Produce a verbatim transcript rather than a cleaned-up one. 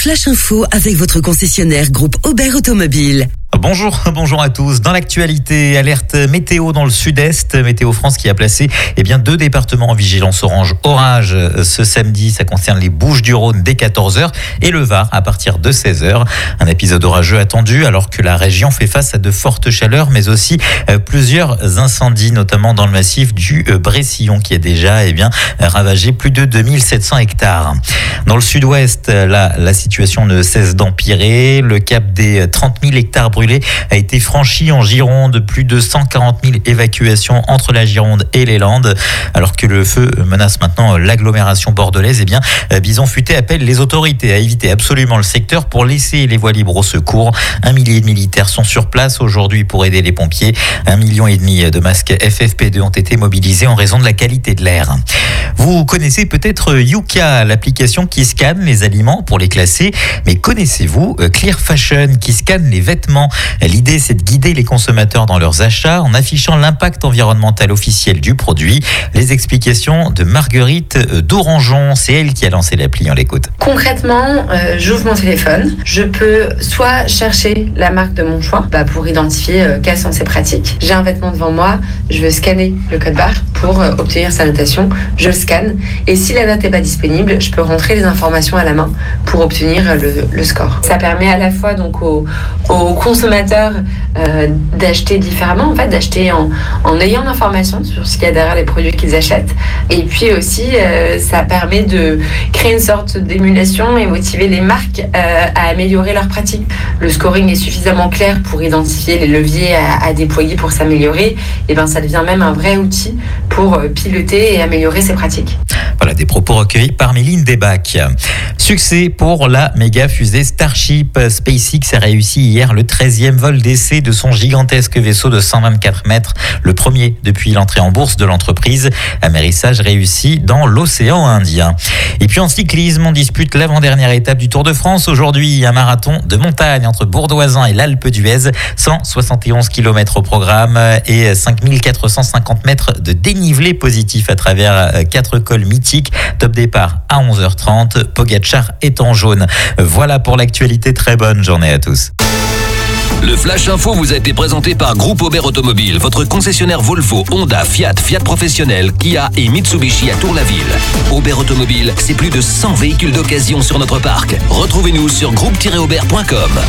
Flash Info avec votre concessionnaire groupe Aubert Automobile. Bonjour, bonjour à tous. Dans l'actualité, alerte météo dans le sud-est. Météo France qui a placé eh bien, deux départements en vigilance orange orage ce samedi. Ça concerne les Bouches-du-Rhône dès quatorze heures et le Var à partir de seize heures. Un épisode orageux attendu alors que la région fait face à de fortes chaleurs, mais aussi euh, plusieurs incendies, notamment dans le massif du euh, Brécillon qui a déjà eh bien, ravagé plus de deux mille sept cents hectares. Dans le sud-ouest, là, la situation ne cesse d'empirer. Le cap des trente mille hectares brûlés a été franchi en Gironde, plus de cent quarante mille évacuations entre la Gironde et les Landes. Alors que le feu menace maintenant l'agglomération bordelaise, eh bien, Bison Futé appelle les autorités à éviter absolument le secteur pour laisser les voies libres au secours. Un millier de militaires sont sur place aujourd'hui pour aider les pompiers. Un million et demi de masques F F P deux ont été mobilisés en raison de la qualité de l'air. Vous connaissez peut-être Yuka, l'application qui scanne les aliments pour les classer, mais connaissez-vous Clear Fashion qui scanne les vêtements? L'idée, c'est de guider les consommateurs dans leurs achats en affichant l'impact environnemental officiel du produit. Les explications de Marguerite d'Orangeon, c'est elle qui a lancé l'appli, on l'écoute. Concrètement, euh, j'ouvre mon téléphone, je peux soit chercher la marque de mon choix bah, pour identifier euh, quelles sont ses pratiques. J'ai un vêtement devant moi, je veux scanner le code barre pour euh, obtenir sa notation, je le scanne et si la note n'est pas disponible, je peux rentrer les informations à la main pour obtenir euh, le, le score. Ça permet à la fois donc aux, aux consommateurs euh, d'acheter différemment, en fait, d'acheter en, en ayant l'information sur ce qu'il y a derrière les produits qu'ils achètent. Et puis aussi, euh, ça permet de créer une sorte d'émulation et motiver les marques euh, à améliorer leurs pratiques. Le scoring est suffisamment clair pour identifier les leviers à, à déployer pour s'améliorer. Et ben, ça devient même un vrai outil pour piloter et améliorer ses pratiques. Voilà, des propos recueillis par Méline Desbacs. Succès pour la méga fusée Starship. SpaceX a réussi hier le treizième vol d'essai de son gigantesque vaisseau de cent vingt-quatre mètres, le premier depuis l'entrée en bourse de l'entreprise. Amérissage réussi dans l'océan Indien. Et puis en cyclisme, on dispute l'avant-dernière étape du Tour de France. Aujourd'hui, un marathon de montagne entre Bourdoisin et l'Alpe d'Huez. cent soixante et onze kilomètres au programme et cinq mille quatre cent cinquante mètres de dénivelé positif à travers quatre cols mythiques. Top départ à onze heures trente. Pogacar est en jaune. Voilà pour l'actualité. Très bonne journée à tous. Le Flash Info vous a été présenté par Groupe Aubert Automobile, votre concessionnaire Volvo, Honda, Fiat, Fiat Professionnel, Kia et Mitsubishi à Tour-la-Ville. Aubert Automobile, c'est plus de cent véhicules d'occasion sur notre parc. Retrouvez-nous sur groupe tiret aubert point com.